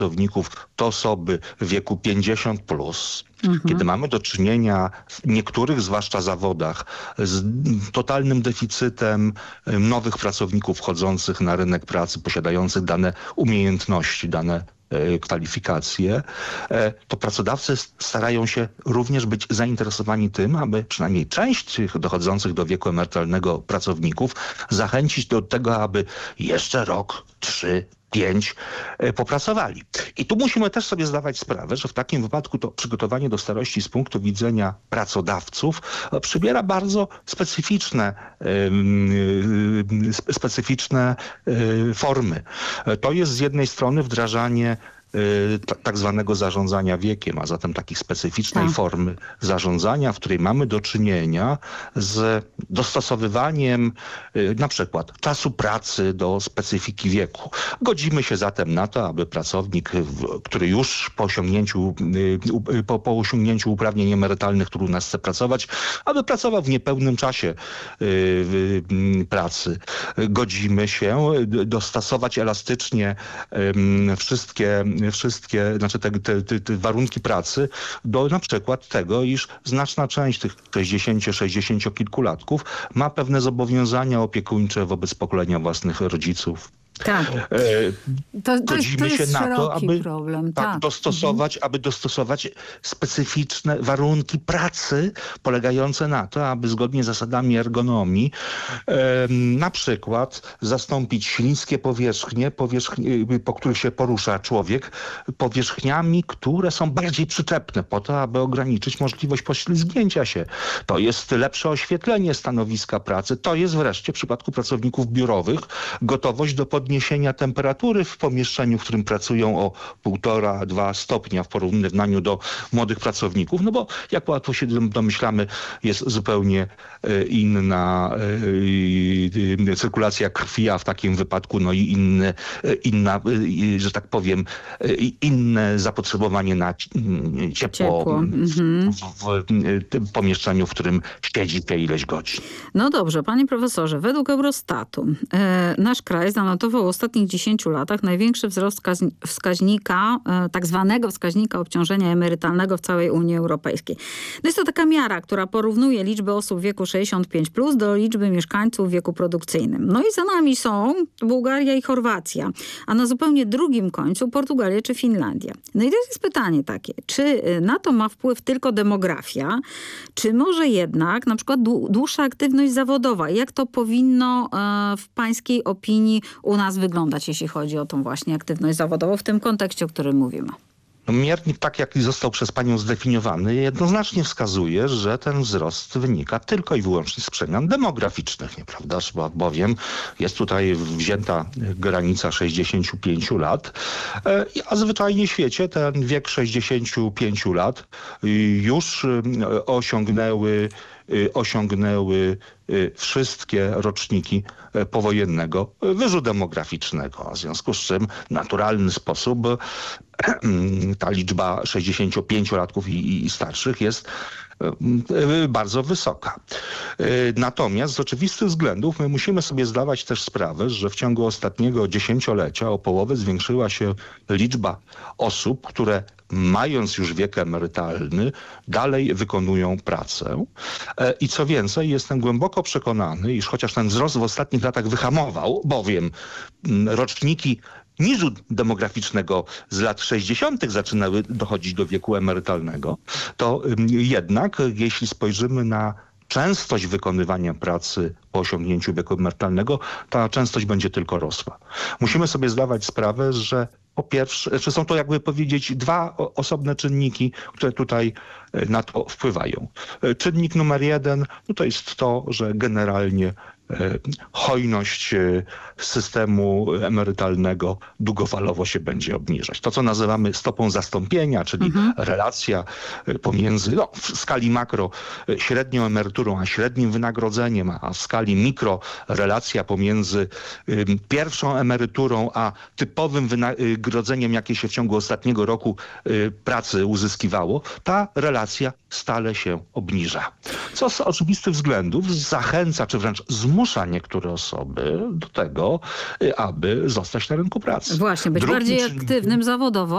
pracowników to osoby w wieku 50 plus, kiedy mamy do czynienia w niektórych, zwłaszcza zawodach, z totalnym deficytem nowych pracowników wchodzących na rynek pracy, posiadających dane umiejętności, dane kwalifikacje, to pracodawcy starają się również być zainteresowani tym, aby przynajmniej część tych dochodzących do wieku emerytalnego pracowników zachęcić do tego, aby jeszcze rok, 3, 5 popracowali. I tu musimy też sobie zdawać sprawę, że w takim wypadku to przygotowanie do starości z punktu widzenia pracodawców przybiera bardzo specyficzne formy. To jest z jednej strony wdrażanie tak zwanego zarządzania wiekiem, a zatem takiej specyficznej formy zarządzania, w której mamy do czynienia z dostosowywaniem na przykład czasu pracy do specyfiki wieku. Godzimy się zatem na to, aby pracownik, który już po osiągnięciu uprawnień emerytalnych, który u nas chce pracować, aby pracował w niepełnym czasie pracy. Godzimy się dostosować elastycznie wszystkie te warunki pracy do na przykład tego, iż znaczna część tych 60 kilkulatków ma pewne zobowiązania opiekuńcze wobec pokolenia własnych rodziców. Tak. To jest na to, aby problem. dostosować specyficzne warunki pracy polegające na to, aby zgodnie z zasadami ergonomii na przykład zastąpić śliskie powierzchnie, po których się porusza człowiek, powierzchniami, które są bardziej przyczepne po to, aby ograniczyć możliwość poślizgnięcia się. To jest lepsze oświetlenie stanowiska pracy. To jest wreszcie w przypadku pracowników biurowych gotowość do podniesienia temperatury w pomieszczeniu, w którym pracują o 1,5–2 stopnia w porównaniu do młodych pracowników. No bo jak łatwo się domyślamy, jest zupełnie inna cyrkulacja krwi, a w takim wypadku no i że tak powiem, inne zapotrzebowanie na ciepło. W tym pomieszczeniu, w którym siedzi te ileś godzin. No dobrze, panie profesorze, według Eurostatu nasz kraj zanotował w ostatnich 10 latach największy wzrost wskaźnika, tak zwanego wskaźnika obciążenia emerytalnego w całej Unii Europejskiej. No jest to taka miara, która porównuje liczbę osób w wieku 65+ do liczby mieszkańców w wieku produkcyjnym. No i za nami są Bułgaria i Chorwacja, a na zupełnie drugim końcu Portugalia czy Finlandia. No i to jest pytanie takie, czy na to ma wpływ tylko demografia, czy może jednak na przykład dłuższa aktywność zawodowa? Jak to powinno w pańskiej opinii u nas wyglądać, jeśli chodzi o tą właśnie aktywność zawodową w tym kontekście, o którym mówimy? Miernik, tak jak został przez panią zdefiniowany, jednoznacznie wskazuje, że ten wzrost wynika tylko i wyłącznie z przemian demograficznych, nieprawdaż? Bowiem jest tutaj wzięta granica 65 lat, a zwyczajnie w świecie ten wiek 65 lat już osiągnęły wszystkie roczniki powojennego wyżu demograficznego, w związku z czym w naturalny sposób ta liczba 65-latków i starszych jest bardzo wysoka. Natomiast z oczywistych względów my musimy sobie zdawać też sprawę, że w ciągu ostatniego dziesięciolecia o połowę zwiększyła się liczba osób, które mając już wiek emerytalny, dalej wykonują pracę. I co więcej, jestem głęboko przekonany, iż chociaż ten wzrost w ostatnich latach wyhamował, bowiem roczniki niżu demograficznego z lat 60. zaczynały dochodzić do wieku emerytalnego, to jednak jeśli spojrzymy na częstość wykonywania pracy po osiągnięciu wieku emerytalnego, ta częstość będzie tylko rosła. Musimy sobie zdawać sprawę, że po pierwsze, że są to jakby powiedzieć dwa osobne czynniki, które tutaj na to wpływają. Czynnik numer 1 to jest to, że generalnie hojność systemu emerytalnego długofalowo się będzie obniżać. To, co nazywamy stopą zastąpienia, czyli relacja pomiędzy w skali makro średnią emeryturą, a średnim wynagrodzeniem, a w skali mikro relacja pomiędzy pierwszą emeryturą, a typowym wynagrodzeniem, jakie się w ciągu ostatniego roku pracy uzyskiwało, ta relacja stale się obniża. Co z oczywistych względów zachęca, czy wręcz zmusza niektóre osoby do tego, aby zostać na rynku pracy. Właśnie, być bardziej aktywnym zawodowo.